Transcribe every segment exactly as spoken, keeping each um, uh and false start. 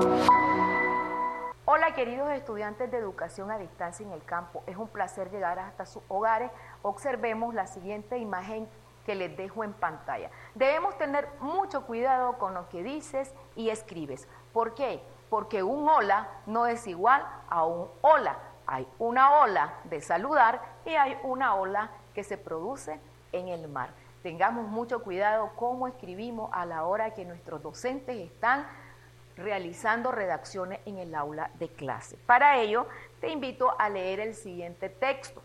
Hola queridos estudiantes de educación a distancia en el campo, es un placer llegar hasta sus hogares. Observemos la siguiente imagen que les dejo en pantalla. Debemos tener mucho cuidado con lo que dices y escribes. ¿Por qué? Porque un hola no es igual a un hola. Hay una ola de saludar y hay una ola que se produce en el mar. Tengamos mucho cuidado cómo escribimos a la hora que nuestros docentes están realizando redacciones en el aula de clase. Para ello, te invito a leer el siguiente texto.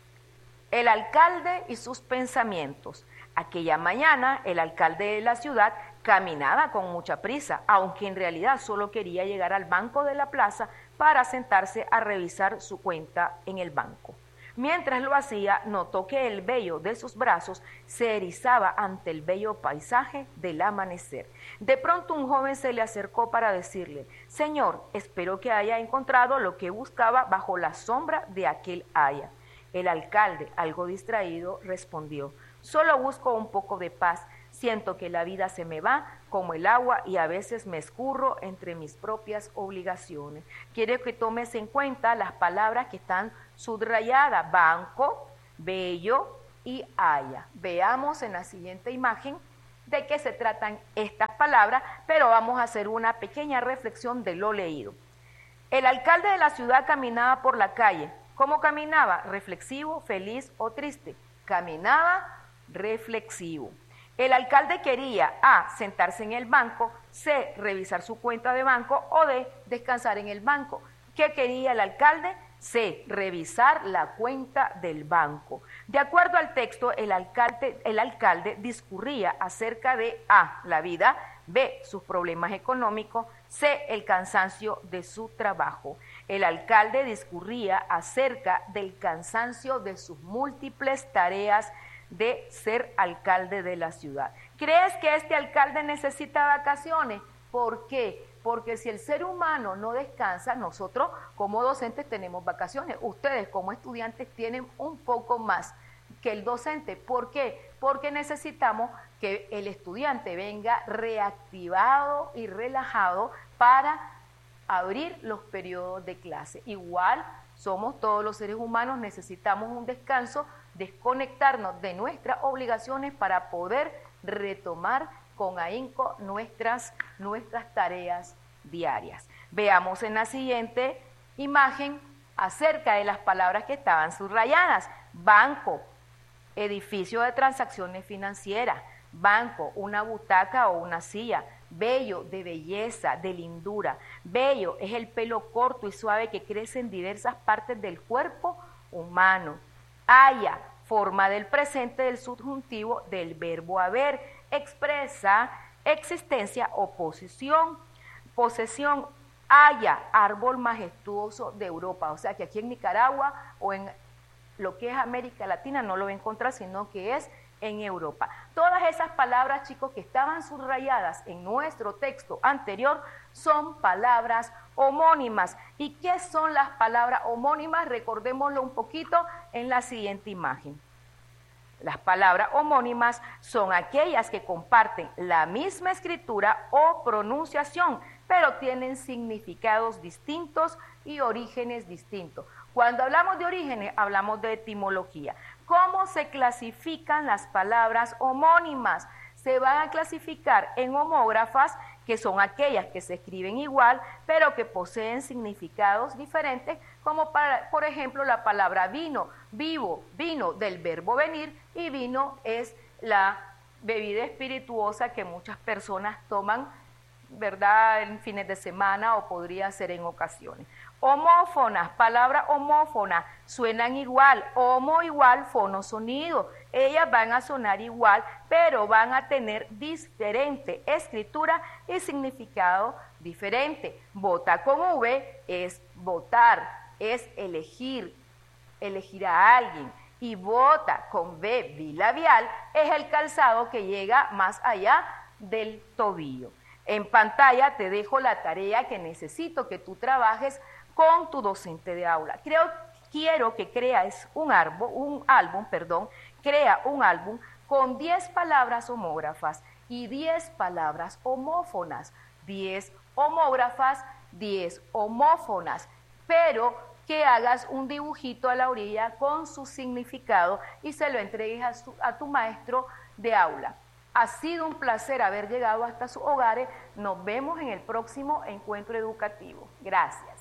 El alcalde y sus pensamientos. Aquella mañana, el alcalde de la ciudad caminaba con mucha prisa, aunque en realidad solo quería llegar al banco de la plaza para sentarse a revisar su cuenta en el banco. Mientras lo hacía, notó que el vello de sus brazos se erizaba ante el bello paisaje del amanecer. De pronto un joven se le acercó para decirle: «Señor, espero que haya encontrado lo que buscaba bajo la sombra de aquel haya». El alcalde, algo distraído, respondió: «Solo busco un poco de paz. Siento que la vida se me va como el agua y a veces me escurro entre mis propias obligaciones». Quiero que tomes en cuenta las palabras que están subrayadas: banco, bello y haya. Veamos en la siguiente imagen de qué se tratan estas palabras, pero vamos a hacer una pequeña reflexión de lo leído. El alcalde de la ciudad caminaba por la calle. ¿Cómo caminaba? ¿Reflexivo, feliz o triste? Caminaba reflexivo. El alcalde quería A, sentarse en el banco, C, revisar su cuenta de banco o D, descansar en el banco. ¿Qué quería el alcalde? C, revisar la cuenta del banco. De acuerdo al texto, el alcalde, el alcalde discurría acerca de A, la vida, B, sus problemas económicos, C, el cansancio de su trabajo. El alcalde discurría acerca del cansancio de sus múltiples tareas de ser alcalde de la ciudad. ¿Crees que este alcalde necesita vacaciones? ¿Por qué? Porque si el ser humano no descansa, nosotros como docentes tenemos vacaciones. Ustedes como estudiantes tienen un poco más que el docente. ¿Por qué? Porque necesitamos que el estudiante venga reactivado y relajado para abrir los periodos de clase. Igual somos todos los seres humanos, necesitamos un descanso, desconectarnos de nuestras obligaciones para poder retomar con ahínco nuestras, nuestras tareas diarias. Veamos en la siguiente imagen acerca de las palabras que estaban subrayadas. Banco, edificio de transacciones financieras. Banco, una butaca o una silla. Bello, de belleza, de lindura. Bello es el pelo corto y suave que crece en diversas partes del cuerpo humano. Haya, forma del presente del subjuntivo del verbo haber, expresa existencia o posesión. Posesión, haya, árbol majestuoso de Europa. O sea que aquí en Nicaragua o en lo que es América Latina no lo va a encontrar, sino que es en Europa. Todas esas palabras, chicos, que estaban subrayadas en nuestro texto anterior son palabras homónimas. ¿Y qué son las palabras homónimas? Recordémoslo un poquito en la siguiente imagen. Las palabras homónimas son aquellas que comparten la misma escritura o pronunciación, pero tienen significados distintos y orígenes distintos. Cuando hablamos de orígenes, hablamos de etimología. ¿Cómo se clasifican las palabras homónimas? Se van a clasificar en homógrafas, que son aquellas que se escriben igual, pero que poseen significados diferentes, como para, por ejemplo, la palabra vino, vivo, vino del verbo venir, y vino es la bebida espirituosa que muchas personas toman, ¿verdad?, en fines de semana o podría ser en ocasiones. Homófonas, palabras homófonas, suenan igual, homo igual, fono sonido. Ellas van a sonar igual, pero van a tener diferente escritura y significado diferente. Vota con V es votar, es elegir, elegir a alguien. Y vota con B bilabial es el calzado que llega más allá del tobillo. En pantalla te dejo la tarea que necesito que tú trabajes con tu docente de aula. Creo, quiero que creas un, árbol, un álbum, perdón, crea un álbum con diez palabras homógrafas y diez palabras homófonas, diez homógrafas, diez homófonas, pero que hagas un dibujito a la orilla con su significado y se lo entregues a, su, a tu maestro de aula. Ha sido un placer haber llegado hasta sus hogares. Nos vemos en el próximo encuentro educativo. Gracias.